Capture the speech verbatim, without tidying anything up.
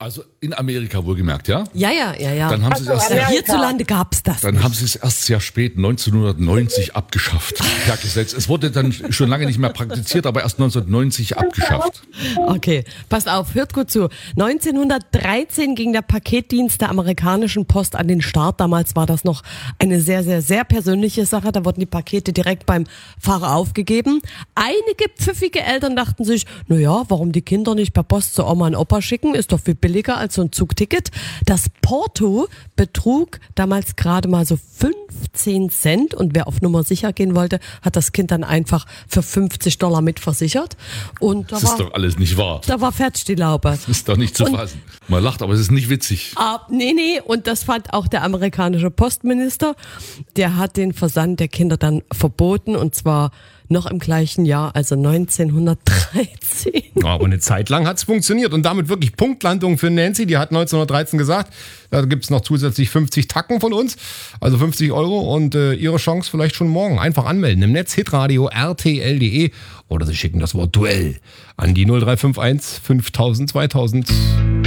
Also in Amerika wohlgemerkt, ja? Ja, ja, ja, ja. Dann haben sie es erst, ja, hierzulande gab es das dann nicht. haben sie es erst sehr spät, neunzehnhundertneunzig, abgeschafft. Per Gesetz. Es wurde dann schon lange nicht mehr praktiziert, aber erst neunzehnhundertneunzig abgeschafft. Okay, passt auf, hört gut zu. neunzehnhundertdreizehn ging der Paketdienst der amerikanischen Post an den Start. Damals war das noch eine sehr, sehr, sehr persönliche Sache. Da wurden die Pakete direkt beim Fahrer aufgegeben. Einige pfiffige Eltern dachten sich, na ja, warum die Kinder nicht per Post zu Oma und Opa schicken? Ist doch viel billiger als so ein Zugticket. Das Porto betrug damals gerade mal so fünfzehn Cent und wer auf Nummer sicher gehen wollte, hat das Kind dann einfach für fünfzig Dollar mitversichert. Und da Das war, ist doch alles nicht wahr. da war fertig die Laube. Das ist doch nicht zu Und- fassen. Man lacht, aber es ist nicht witzig. Ah, nee, nee, und das fand auch der amerikanische Postminister. Der hat den Versand der Kinder dann verboten und zwar noch im gleichen Jahr, also neunzehnhundertdreizehn. Ja, aber eine Zeit lang hat es funktioniert und damit wirklich Punktlandung für Nancy. Die hat neunzehnhundertdreizehn gesagt, da gibt es noch zusätzlich fünfzig Tacken von uns, also fünfzig Euro und äh, ihre Chance vielleicht schon morgen. Einfach anmelden im Netz hitradio r t l punkt d e oder Sie schicken das Wort Duell an die null drei fünf eins fünftausend zweitausend.